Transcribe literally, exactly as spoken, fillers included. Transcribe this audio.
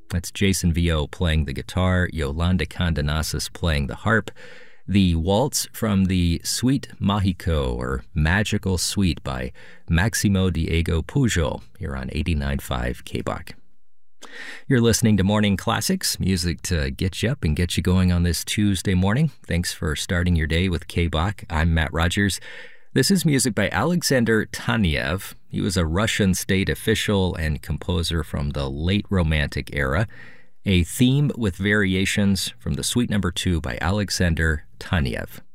That's Jason Vio playing the guitar, Yolanda Condonasis playing the harp. The waltz from the Suite Mágico, or Magical Suite, by Maximo Diego Pujol, here on eighty-nine point five K B O C. You're listening to Morning Classics, music to get you up and get you going on this Tuesday morning. Thanks for starting your day with K B O C. I'm Matt Rogers. This is music by Alexander Taneyev. He was a Russian state official and composer from the late Romantic era. A theme with variations from the Suite Number Two by Alexander Taneyev.